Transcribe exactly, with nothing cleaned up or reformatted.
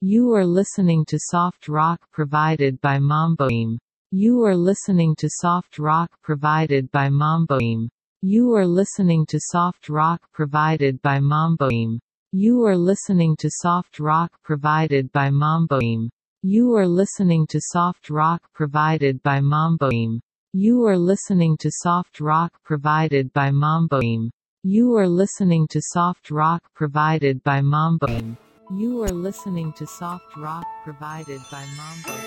You are listening to soft rock provided by Mamboim. You are listening to soft rock provided by Mamboim. You are listening to soft rock provided by Mamboim. You are listening to soft rock provided by Mamboim. You are listening to soft rock provided by Mamboim. You are listening to soft rock provided by Mamboim. You are listening to soft rock provided by Mamboim. You are listening to soft rock provided by Mamboim.